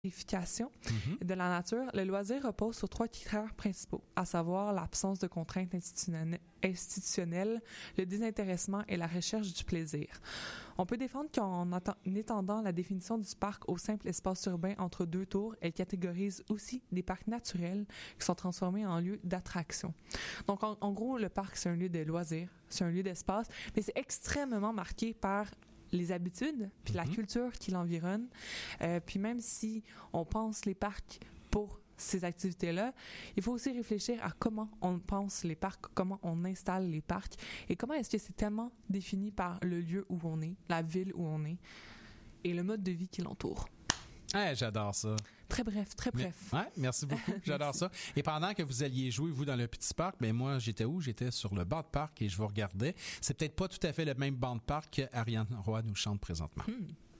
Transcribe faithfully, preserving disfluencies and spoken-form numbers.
mm-hmm. de la nature, le loisir repose sur trois critères principaux, à savoir l'absence de contraintes institutionnelles, le désintéressement et la recherche du plaisir. On peut défendre qu'en étendant la définition du parc au simple espace urbain entre deux tours, elle catégorise aussi des parcs naturels qui sont transformés en lieux d'attraction. Donc, en, en gros, le parc, c'est un lieu de loisir, c'est un lieu d'espace, mais c'est extrêmement marqué par les habitudes, puis mm-hmm. la culture qui l'environne. Euh, puis même si on pense les parcs pour ces activités-là, il faut aussi réfléchir à comment on pense les parcs, comment on installe les parcs et comment est-ce que c'est tellement défini par le lieu où on est, la ville où on est et le mode de vie qui l'entoure. Ouais, j'adore ça. Très bref, très bref. Ouais, merci beaucoup. J'adore ça. Et pendant que vous alliez jouer, vous, dans le petit parc, ben moi, j'étais où? J'étais sur le banc de parc et je vous regardais. C'est peut-être pas tout à fait le même banc de parc qu'Ariane Roy nous chante présentement. Hmm.